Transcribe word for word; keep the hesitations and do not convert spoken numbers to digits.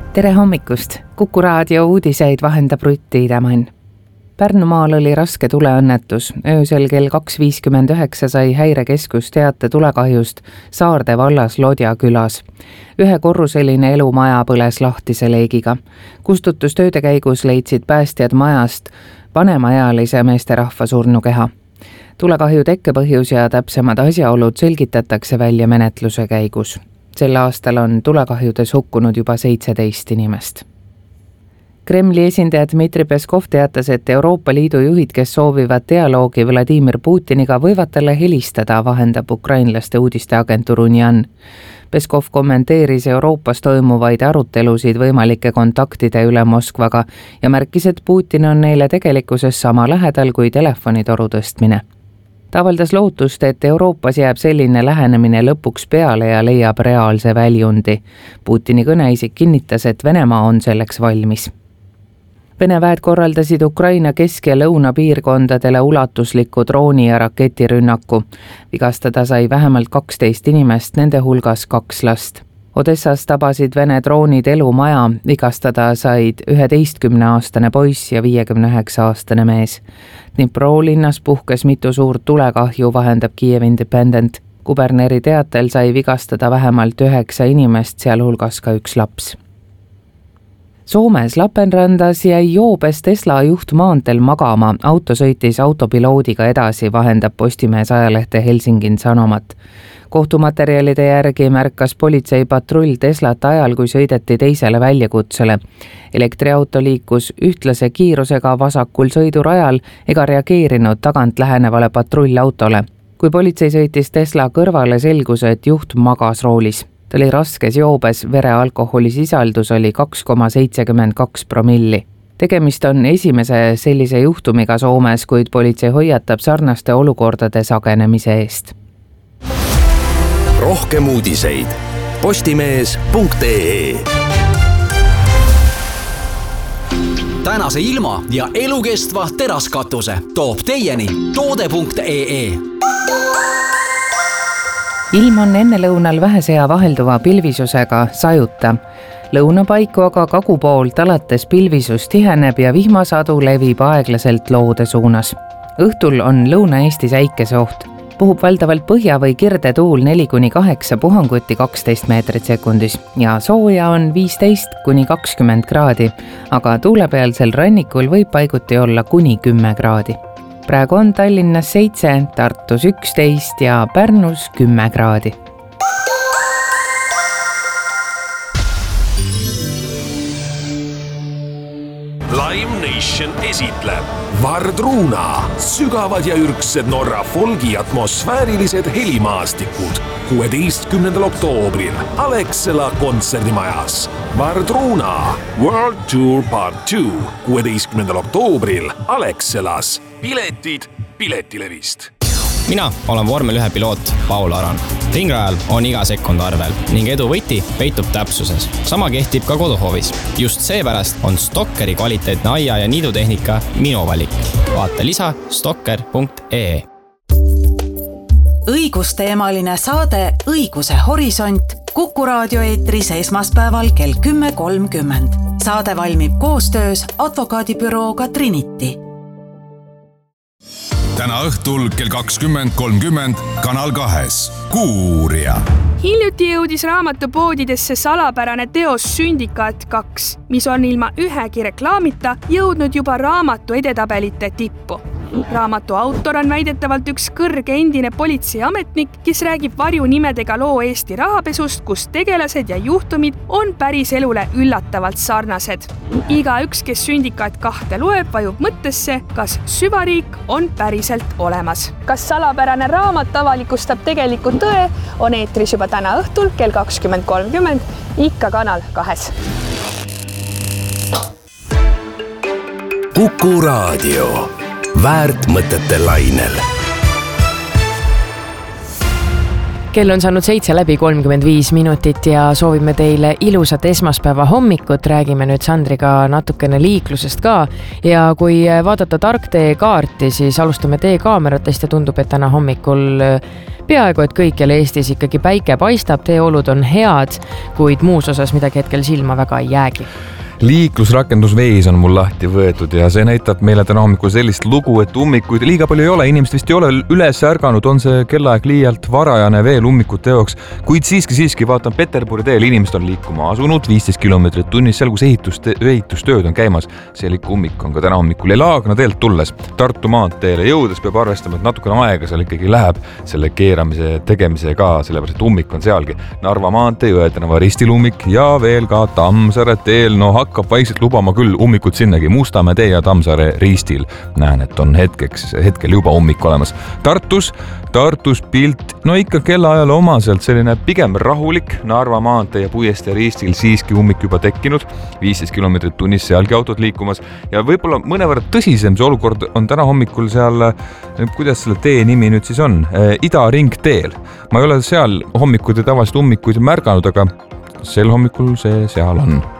Tere hommikust! Kuku raadio uudiseid vahendab Rutti Idemann. Pärnumaal oli raske tuleõnnetus. Öösel kell kaks viiskümmend üheksa sai häirekeskus teate tulekahjust Saarde vallas Lodja külas. Ühe korruseline elumaja põles lahtise leegiga. Kustutustööde käigus leidsid päästjad majast vanemaealise meesterahva surnukeha. Tulekahju tekkepõhjus ja täpsemad asjaolud selgitatakse välja menetluse käigus. Sel aastal on tulekahjudes hukkunud juba seitseteist inimest. Kremli esindaja Dmitri Peskov teatas, et Euroopa Liidu juhid, kes soovivad dialoogi Vladimir Putiniga, võivad talle helistada, vahendab ukrainlaste uudisteagentuur Unian. Peskov kommenteeris Euroopas toimuvaid arutelusid võimalike kontaktide üle Moskvaga ja märkis, et Putin on neile tegelikkuses sama lähedal kui telefonitoru tõstmine. Ta avaldas lootust, et Euroopas jääb selline lähenemine lõpuks peale ja leiab reaalse väljundi. Putini kõneisik kinnitas, et Venemaa on selleks valmis. Vene väed korraldasid Ukraina kesk- ja lõunapiirkondadele ulatusliku drooni- ja raketirünnaku. Vigastada sai vähemalt kaksteist inimest, nende hulgas kaks last. Odessas tabasid Vene droonid elumaja, vigastada said üheteistkümneaastane poiss ja viiekümne üheksa aastane mees. Dnipro linnas puhkes mitu suurt tulekahju, vahendab Kiev Independent. Kuberneri teatel sai vigastada vähemalt üheksa inimest, sealhulgas ka üks laps. Soomes Lapenrandas jäi joobes Tesla juht maanteel magama, auto sõitis autopiloodiga edasi, vahendab Postimees ajalehte Helsingin Sanomat. Kohtumaterjalide järgi märkas politseipatrull Teslat ajal, kui sõideti teisele väljakutsele. Elektriauto liikus ühtlase kiirusega vasakul sõidurajal ega reageerinud tagant lähenevale patrullautole. Kui politsei sõitis Tesla kõrvale, selgus, et juht magas roolis. Ta oli raskes joobes, vere alkoholi sisaldus oli kaks koma seitsekümmend kaks promilli. Tegemist on esimese sellise juhtumiga Soomes, kuid politsei hoiatab sarnaste olukordade sagenemise eest. Rohkem uudiseid postimees punkt ee. Tänase ilma ja elukestva teraskatuse toob teieni toode punkt ee. Ilm on ennelõunal vähesea vahelduva pilvisusega sajuta. Lõunapaiku aga kagupoolt alates pilvisus tiheneb ja vihmasadu levib aeglaselt loode suunas. Õhtul on Lõuna-Eestis äikeseoht. Puhub valdavalt põhja või kirde tuul neli kuni kaheksa, puhanguti kaksteist meetrit sekundis ja sooja on viisteist kuni kakskümmend kraadi, aga tuulepealsel rannikul võib paiguti olla kuni kümme kraadi. Praegu on Tallinnas seitse, Tartus üksteist ja Pärnus kümme kraadi. Live Nation esitleb Vardruna, sügavad ja ürgsed Norra folgi atmosfäärilised helimaastikud kuueteistkümnendal oktoobril Alexela kontserdimajas. Vardruna World Tour Part two kuueteistkümnendal oktoobril Alexelas. Piletid Piletilevist. Mina olen vormel ühe piloot Paul Aran. Ringrajal on iga sekund arvel ning edu võti peitub täpsuses. Sama kehtib ka koduhoovis. Just seepärast on Stokkeri kvaliteetne aia- ja niidutehnika minu valik. Vaata lisa stokker punkt ee. Õigusteemaline saade Õiguse horisont Kuku raadio eetris esmaspäeval kell kümme kolmkümmend. Saade valmib koostöös advokaadibürooga Trinity. Täna õhtul kell kakskümmend kolmkümmend Kanal kahes. Kuuuurija. Hiljuti jõudis raamatupoodidesse salapärane teos Sündikaat kaks, mis on ilma ühegi reklaamita jõudnud juba raamatu edetabelite tippu. Raamatu autor on väidetavalt üks kõrge endine politseiametnik, kes räägib varjunimedega loo Eesti rahapesust, kus tegelased ja juhtumid on päris elule üllatavalt sarnased. Iga üks, kes Sündikaat kahte loeb, vajub mõttesse, kas süvariik on päriselt olemas. Kas salapärane raamat avalikustab tegeliku tõe, on eetris juba täna õhtul kell kakskümmend kolmkümmend, ikka Kanal kahes. Kuku raadio. Väärt mõtete lainel. kell on saanud seitse läbi kolmkümmend viis minutit ja soovime teile ilusat esmaspäeva hommikut. Räägime nüüd Sandriga natukene liiklusest ka ja kui vaadata tarktee kaarti, siis alustame teekaameratest ja tundub, et täna hommikul peaaegu, et kõikjal Eestis ikkagi päike paistab, teeolud on head, kuid muus osas midagi hetkel silma väga ei jäägi. Liiklusrakendus Vees on mul lahti võetud ja see näitab meile täna hommikul sellist lugu, et ummikuid liiga palju ei ole, inimesed vist ei ole üles ärganud, on see kellaaeg liialt varajane veel ummikute jaoks, kuid siiski siiski vaatan Peterburi teel, inimesed on liikuma asunud viisteist kilomeetrit tunnis, seal kus ehitust, ehitustööd on käimas, see liik ummik on ka täna hommikul ja Laagna teelt tulles Tartu maanteele jõudes peab arvestama, et natukene aega seal ikkagi läheb selle keeramise tegemise ka, sellepärast et ummik on sealgi Narva maantee, Jõe tänava ristil ummik ja veel ka Tammsaare teel, no hakkab vaikselt lubama küll ummikut sinnagi Mustamäe tee ja Tammsaare ristil. Näen, et on hetkeks, hetkel juba ummik olemas. Tartus, Tartus pilt, no ikka kellaajal omaselt selline pigem rahulik, Narva maantee ja Puiestee ristil siiski ummik juba tekkinud, viisteist kilomeetrit tunnis sealgi autod liikumas ja võib-olla mõnevõrra tõsisem see olukord on täna hommikul seal, kuidas selle tee nimi nüüd siis on, Ida ringteel. Ma ei ole seal hommikuid ja tavaliselt ummikuid märganud, aga sel hommikul see seal on.